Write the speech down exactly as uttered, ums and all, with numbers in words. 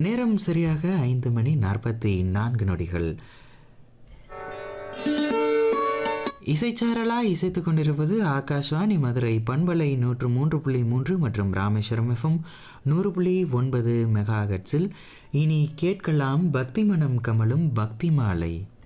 நேரம் சரியாக ஐந்து மணி நாற்பத்தி நான்கு நொடிகள். இசைச்சாரலா இசைத்து கொண்டிருப்பது ஆகாஷ்வாணி மதுரை பண்பலை நூற்று மூன்று புள்ளி மூன்று மற்றும் ராமேஸ்வரம் எஃப்எம் நூறு புள்ளி ஒன்பது மெகாஹெட்ஸில். இனி கேட்கலாம் பக்தி மனம் கமலும் பக்தி மாலை.